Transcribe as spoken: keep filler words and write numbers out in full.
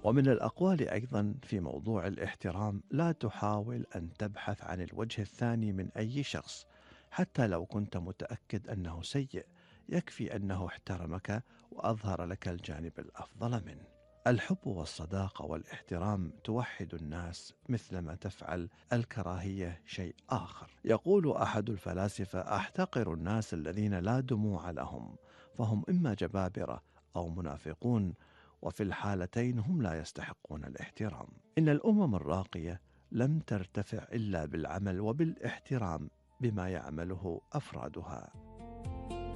ومن الأقوال أيضا في موضوع الاحترام: لا تحاول أن تبحث عن الوجه الثاني من أي شخص حتى لو كنت متأكد أنه سيء، يكفي أنه احترمك وأظهر لك الجانب الأفضل منه. الحب والصداقة والاحترام توحد الناس مثلما تفعل الكراهية شيء آخر. يقول أحد الفلاسفة: أحتقر الناس الذين لا دموع لهم، فهم إما جبابرة أو منافقون، وفي الحالتين هم لا يستحقون الاحترام. إن الأمم الراقية لم ترتفع إلا بالعمل وبالاحترام بما يعمله أفرادها.